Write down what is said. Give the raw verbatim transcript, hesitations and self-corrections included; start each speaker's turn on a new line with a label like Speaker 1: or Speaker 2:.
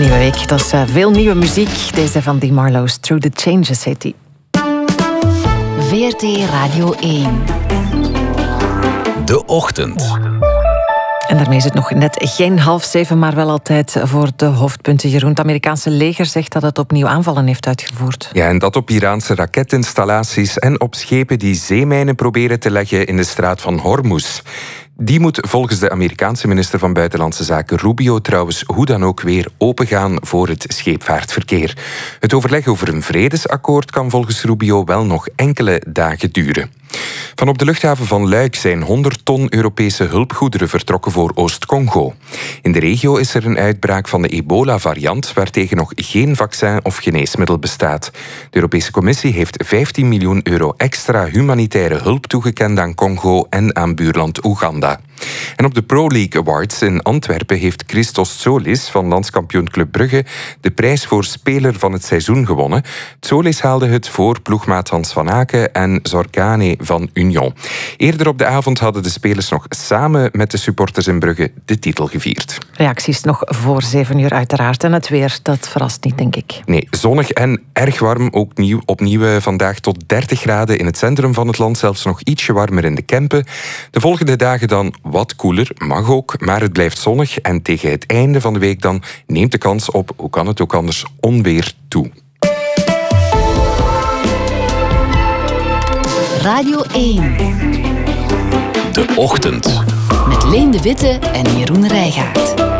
Speaker 1: nieuwe week. Dat is uh, veel nieuwe muziek. Deze van Dee Marlowe's Through the Changes heet die.
Speaker 2: V R T Radio één.
Speaker 3: De Ochtend.
Speaker 1: En daarmee is het nog net geen half zeven, maar wel altijd voor de hoofdpunten. Jeroen, het Amerikaanse leger zegt dat het opnieuw aanvallen heeft uitgevoerd.
Speaker 4: Ja, en dat op Iraanse raketinstallaties en op schepen die zeemijnen proberen te leggen in de straat van Hormuz. Die moet volgens de Amerikaanse minister van Buitenlandse Zaken Rubio trouwens hoe dan ook weer opengaan voor het scheepvaartverkeer. Het overleg over een vredesakkoord kan volgens Rubio wel nog enkele dagen duren. Van op de luchthaven van Luik zijn honderd ton Europese hulpgoederen vertrokken voor Oost-Congo. In de regio is er een uitbraak van de ebola-variant, waartegen nog geen vaccin of geneesmiddel bestaat. De Europese Commissie heeft vijftien miljoen euro extra humanitaire hulp toegekend aan Congo en aan buurland Oeganda. En op de Pro League Awards in Antwerpen heeft Christos Tsolis van landskampioen Club Brugge de prijs voor speler van het seizoen gewonnen. Tsolis haalde het voor ploegmaat Hans van Aken en Zorgane van Union. Eerder op de avond hadden de spelers nog samen met de supporters in Brugge de titel gevierd.
Speaker 1: Reacties nog voor zeven uur uiteraard. En het weer, dat verrast niet, denk ik.
Speaker 4: Nee, zonnig en erg warm. Ook nieuw, opnieuw vandaag tot dertig graden in het centrum van het land. Zelfs nog ietsje warmer in de Kempen. De volgende dagen dan wat koeler, mag ook, maar het blijft zonnig. En tegen het einde van de week dan neemt de kans op, hoe kan het ook anders, onweer toe.
Speaker 2: Radio één.
Speaker 3: De Ochtend.
Speaker 2: Met Leen de Witte en Jeroen Rijgaard.